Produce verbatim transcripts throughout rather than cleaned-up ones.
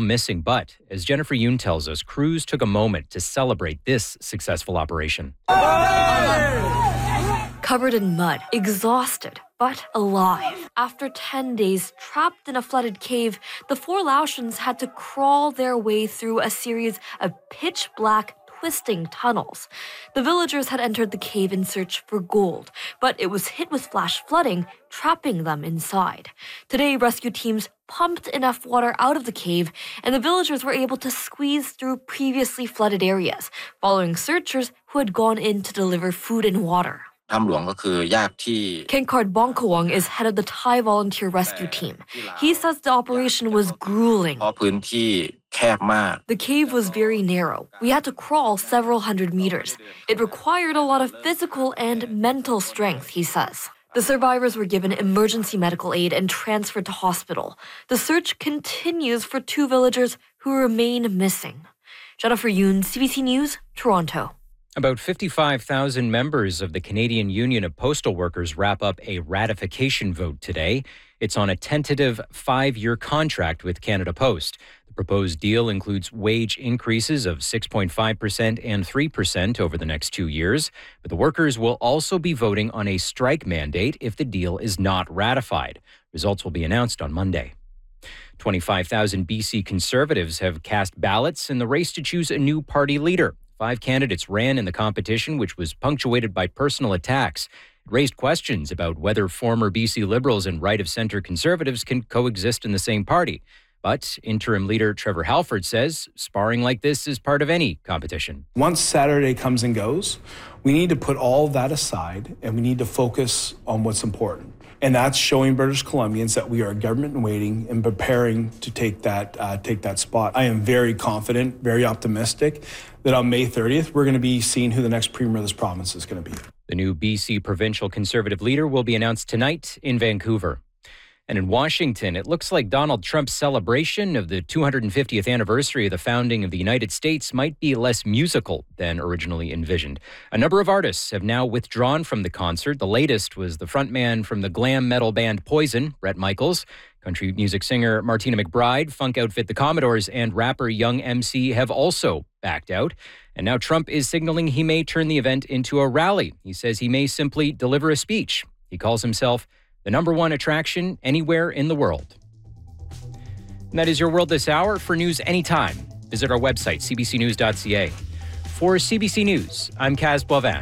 missing, but as Jennifer Yoon tells us, crews took a moment to celebrate this successful operation. Covered in mud, exhausted, but alive. After ten days trapped in a flooded cave, the four Laotians had to crawl their way through a series of pitch-black twisting tunnels. The villagers had entered the cave in search for gold, but it was hit with flash flooding, trapping them inside. Today, rescue teams pumped enough water out of the cave, and the villagers were able to squeeze through previously flooded areas, following searchers who had gone in to deliver food and water. Kenkard Bongkawang is head of the Thai volunteer rescue team. He says the operation was grueling. The cave was very narrow. We had to crawl several hundred meters. It required a lot of physical and mental strength, he says. The survivors were given emergency medical aid and transferred to hospital. The search continues for two villagers who remain missing. Jennifer Yoon, C B C News, Toronto. About fifty-five thousand members of the Canadian Union of Postal Workers wrap up a ratification vote today. It's on a tentative five-year contract with Canada Post. The proposed deal includes wage increases of six point five percent and three percent over the next two years. But the workers will also be voting on a strike mandate if the deal is not ratified. Results will be announced on Monday. twenty-five thousand B C Conservatives have cast ballots in the race to choose a new party leader. Five candidates ran in the competition, which was punctuated by personal attacks. It raised questions about whether former B C Liberals and right-of-centre Conservatives can coexist in the same party. But interim leader Trevor Halford says sparring like this is part of any competition. Once Saturday comes and goes, we need to put all that aside and we need to focus on what's important. And that's showing British Columbians that we are a government in waiting and preparing to take that uh, take that spot. I am very confident, very optimistic that on May thirtieth, we're going to be seeing who the next premier of this province is going to be. The new B C provincial Conservative leader will be announced tonight in Vancouver. And in Washington, it looks like Donald Trump's celebration of the two hundred fiftieth anniversary of the founding of the United States might be less musical than originally envisioned. A number of artists have now withdrawn from the concert. The latest was the frontman from the glam metal band Poison, Bret Michaels. Country music singer Martina McBride, funk outfit The Commodores, and rapper Young M C have also backed out. And now Trump is signaling he may turn the event into a rally. He says he may simply deliver a speech. He calls himself the number one attraction anywhere in the world. And that is your world this hour. For news anytime, visit our website, c b c news dot c a. For C B C News, I'm Kaz Boivin.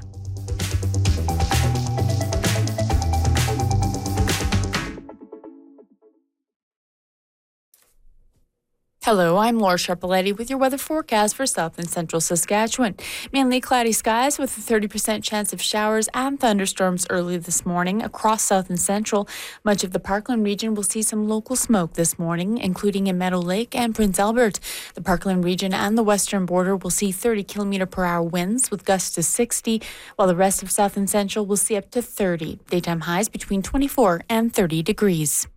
Hello, I'm Laura Sharpaletti with your weather forecast for south and central Saskatchewan. Mainly cloudy skies with a thirty percent chance of showers and thunderstorms early this morning across south and central. Much of the Parkland region will see some local smoke this morning, including in Meadow Lake and Prince Albert. The Parkland region and the western border will see thirty kilometre per hour winds with gusts to sixty, while the rest of south and central will see up to thirty. Daytime highs between twenty-four and thirty degrees.